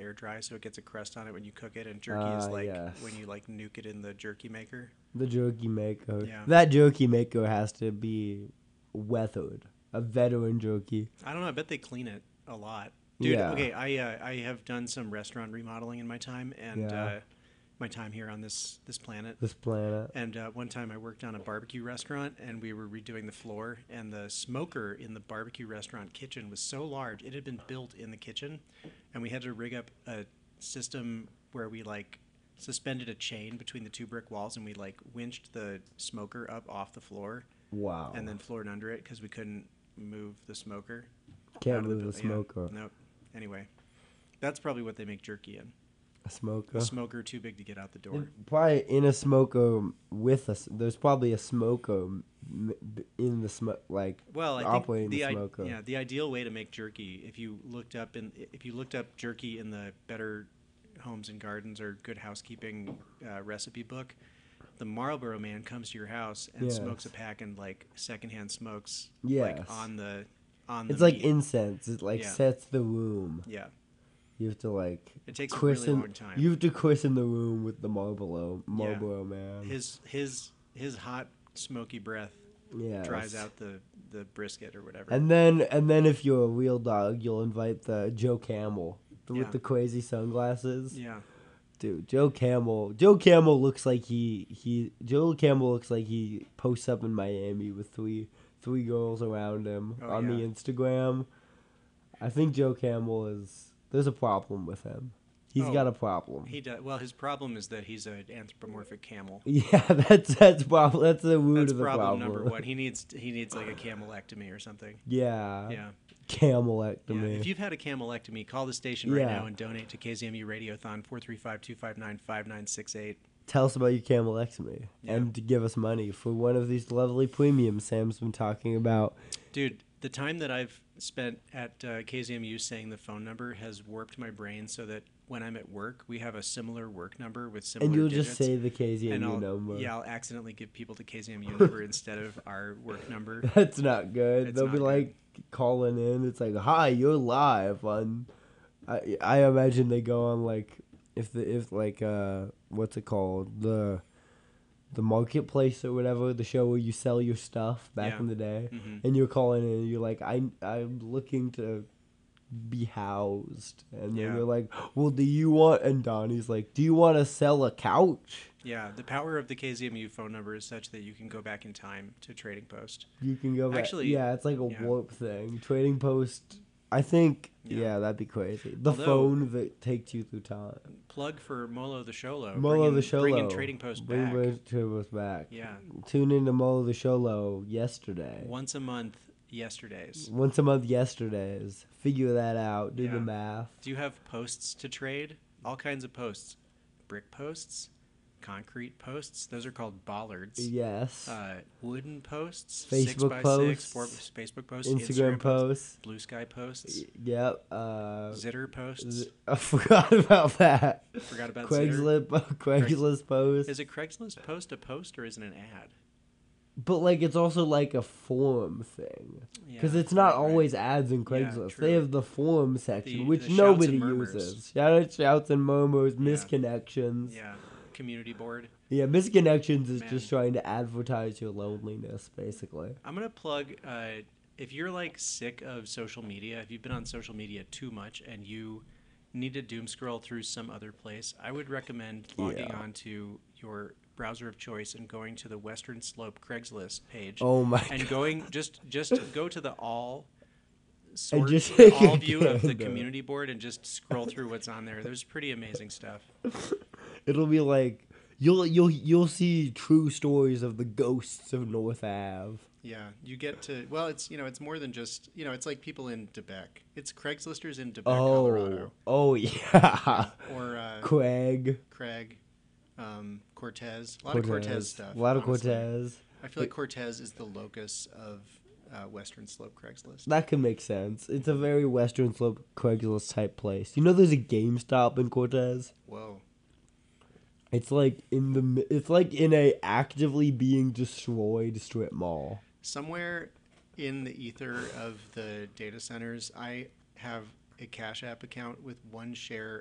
air dry, so it gets a crust on it when you cook it. And jerky is like when Yes. you like nuke it in the jerky maker. The jerky maker. Yeah. That jerky maker has to be weathered. A veteran jerky. I don't know. I bet they clean it a lot, dude. Yeah. Okay, I have done some restaurant remodeling in my time, and Yeah. my time here on this planet. This planet. And one time I worked on a barbecue restaurant, and we were redoing the floor, and the smoker in the barbecue restaurant kitchen was so large it had been built in the kitchen, and we had to rig up a system where we like suspended a chain between the two brick walls, and we like winched the smoker up off the floor Wow. and then floored under it because we couldn't move the smoker. Can't move the Yeah, smoker. nope. Anyway, that's probably what they make jerky in. A smoker. A smoker too big to get out the door. Probably in a smoker with us. There's probably a smoker in the smoke, like Well, I think operating the smoker. the ideal way to make jerky, if you looked up jerky in the Better Homes and Gardens or Good Housekeeping recipe book, the Marlboro man comes to your house and Yes. smokes a pack and like secondhand smokes Yes. like on the It's like meat. incense. It like Yeah. sets the room. Yeah, You have to like it takes a christen. really long time. You have to christen the room with the Marlboro man. His hot smoky breath Yes. dries out the brisket or whatever. And then if you're a real dog, you'll invite the Joe Camel Yeah. with the crazy sunglasses. Yeah. Dude, Joe Camel. Joe Camel looks like Joe Camel looks like he posts up in Miami with three girls around him Oh, on the yeah. Instagram. I think Joe Camel there's a problem with him. He's Oh, got a problem. He does. Well, his problem is that he's an anthropomorphic camel. Yeah, that's problem. That's the root That's of the problem problem. number one. He needs like a camelectomy or something. Yeah. Yeah. Camelectomy. Yeah. If you've had a camelectomy, call the station right Yeah. now and donate to KZMU Radiothon 435-259-5968. Tell us about your camelectomy Yeah. and to give us money for one of these lovely premiums Sam's been talking about. Dude, the time that I've spent at KZMU saying the phone number has warped my brain so that when I'm at work, we have a similar work number with similar And you'll digits. just say the and KZMU number. I'll accidentally give people the KZMU number instead of our work number. That's not good. It's They'll not be good. like calling in. It's like, hi, you're live on. I imagine they go on like what's it called, the marketplace or whatever, the show where you sell your stuff back Yeah. in the day, Mhm. and you're calling in and you're like, I'm looking to be housed, and then Yeah. you're like, well, do you want? And Donnie's like, do you want to sell a couch? Yeah, the power of the KZMU phone number is such that you can go back in time to Trading Post. You can go back. Actually, yeah, it's like a yeah. warp thing. Trading Post. I think, Yeah. that'd be crazy. The Although- phone that takes you through time. Plug for Molo the Sholo. Molo the Sholo. Bringing Trading Post Bring back. Trading Post back. Yeah, Tune into Molo the Sholo yesterday. once a month, yesterdays. Once a month yesterdays. Figure that out. Do Yeah. the math. Do you have posts to trade? All kinds of posts. Brick posts, concrete posts. Those are called bollards. Yes. Wooden posts. Facebook 6x6. posts. Facebook posts. Instagram posts. Blue sky posts. Yep. Zitter posts. I forgot about that. Forgot about Zitter. Craigslist post. Is a Craigslist post a post or is it an ad? But like it's also like a forum thing. Because Yeah, it's not right. always ads in Yeah, Craigslist. true. They have the forum section, The which shouts nobody and murmurs. uses. Shouts and murmurs, misconnections. Yeah. Community board. Yeah, misconnections is Man. just trying to advertise your loneliness, basically. I'm going to plug, if you're like sick of social media, if you've been on social media too much and you need to doom scroll through some other place, I would recommend logging Yeah. on to your browser of choice and going to the Western Slope Craigslist page. Oh my And god. going, just go to the all And just the take all a view of the gander. community board and just scroll through what's on there. There's pretty amazing stuff. It'll be like you'll see true stories of the ghosts of North Ave. Yeah, you get to, well, it's more than just, it's like people in Debec. It's Craigslisters in Debec, Colorado. Oh yeah. Or Craig. Craig, Cortez. A lot of Cortez stuff. A lot of honestly. Cortez. I feel like Cortez is the locus of Western Slope Craigslist. That could make sense. It's a very Western Slope Craigslist type place. You know, there's a GameStop in Cortez. Whoa. It's like it's like in a actively being destroyed strip mall. Somewhere in the ether of the data centers, I have a Cash App account with one share